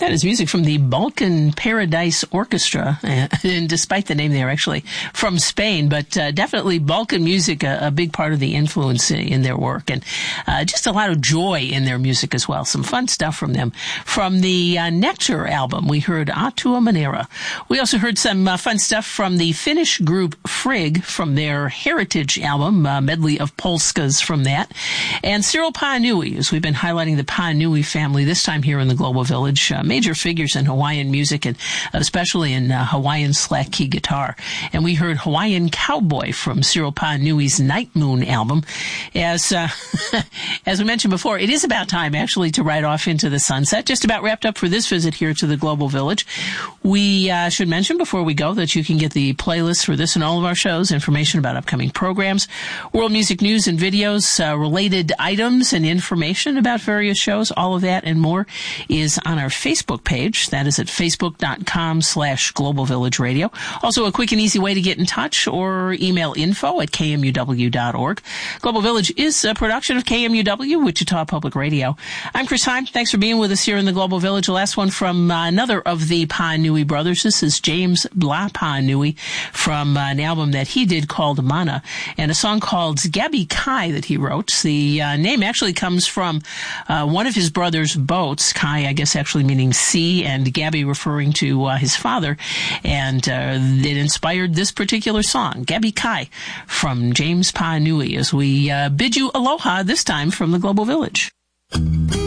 That is music from the Balkan Paradise Orchestra, and despite the name, they're actually from Spain, but definitely Balkan music, a big part of the influence in their work, and just a lot of joy in their music as well. Some fun stuff from them. From the Nectar album, we heard A Tua Manera. We also heard some fun stuff from the Finnish group Frigg from their Heritage album, medley of polskas from that, and Cyril Paanui, as we've been highlighting the Paanui family, this time here in the Global Village. Major figures in Hawaiian music, and especially in Hawaiian slack key guitar. And we heard Hawaiian Cowboy from Cyril Paanui's Night Moon album. As we mentioned before, it is about time actually to ride off into the sunset. Just about wrapped up for this visit here to the Global Village. We should mention before we go that you can get the playlist for this and all of our shows, information about upcoming programs, world music news and videos, related items and information about various shows. All of that and more is on our Facebook page. That is at facebook.com/Global Village Radio. Also, a quick and easy way to get in touch or email info@kmuw.org. Global Village is a production of KMUW, Wichita Public Radio. I'm Chris Heim. Thanks for being with us here in the Global Village. The last one from another of the Paanui brothers. This is James Blah Paanui from an album that he did called Mana, and a song called Gabi Kai that he wrote. The name actually comes from one of his brother's boats, Kai, I guess actually meaning sea, and Gabi referring to his father, and it inspired this particular song, Gabi Kai, from James Paanui, as we bid you aloha this time from the Global Village.